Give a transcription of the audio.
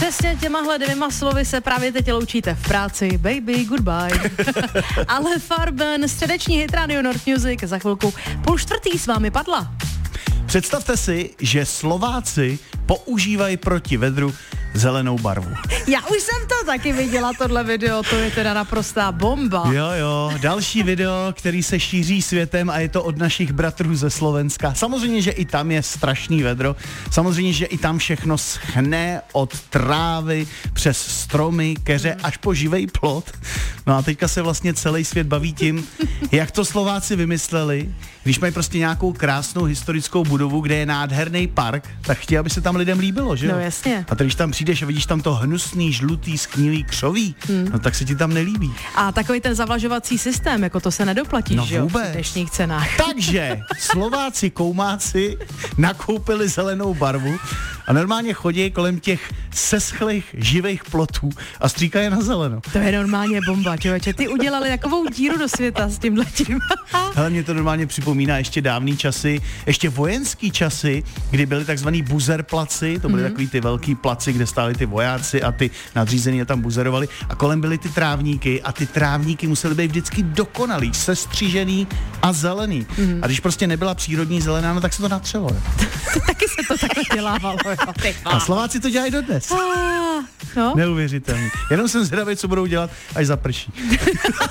Přesně těmahle 2 slovy se právě teď loučíte v práci. Baby, goodbye. Ale Farben, středeční hit Radio North Music, za chvilku 3:30 s vámi padla. Představte si, že Slováci používají proti vedru zelenou barvu. Já už jsem to taky viděla, tohle video, to je teda naprostá bomba. Jo, další video, který se šíří světem a je to od našich bratrů ze Slovenska. Samozřejmě, že i tam je strašný vedro, samozřejmě, že i tam všechno schne od trávy přes stromy, keře až po živej plot. No a teďka se vlastně celý svět baví tím, jak to Slováci vymysleli, když mají prostě nějakou krásnou historickou budovu, kde je nádherný park, tak chtějí, aby se tam lidem líbilo, že jo? No jasně. A když tam přijdeš a vidíš tam to hnusný, žlutý, schnilý křoví, no tak se ti tam nelíbí. A takový ten zavlažovací systém, jako to se nedoplatíš, No že jo, vůbec. v dnešních cenách. Takže Slováci, koumáci nakoupili zelenou barvu a normálně chodí kolem těch seschlých živých plotů a stříkají na zeleno. To je normálně bomba, člověče. Ty udělali takovou díru do světa s tímhletím. Hele, mě to normálně připomíná ještě dávný časy, ještě vojenský časy, kdy byly takzvaný buzerplaci, to byly takový ty velký placi, kde stáli ty vojáci a ty nadřízení je tam buzerovali a kolem byly ty trávníky a ty trávníky musely být vždycky dokonalý, sestřížený a zelený. A když prostě nebyla přírodní zelená, no tak se to natřelo. Taky se to takhle dělávalo. A Slováci to dělají dodnes. No. Neuvěřitelný. Jenom jsem zvědavý, co budou dělat, až zaprší.